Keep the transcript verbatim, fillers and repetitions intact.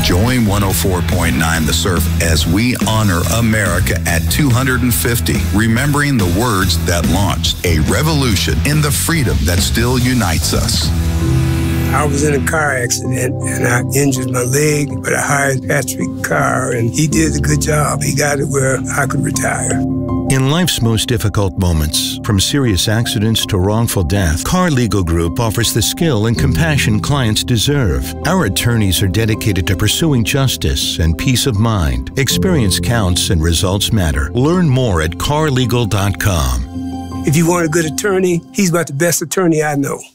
Join one oh four point nine The Surf as we honor America at two hundred fifty, remembering the words that launched a revolution in the freedom that still unites us. I was in a car accident and I injured my leg, but I hired Patrick Carr and he did a good job. He got it where I could retire. In life's most difficult moments, from serious accidents to wrongful death, Carr Legal Group offers the skill and compassion clients deserve. Our attorneys are dedicated to pursuing justice and peace of mind. Experience counts and results matter. Learn more at carr legal dot com. If you want a good attorney, he's about the best attorney I know.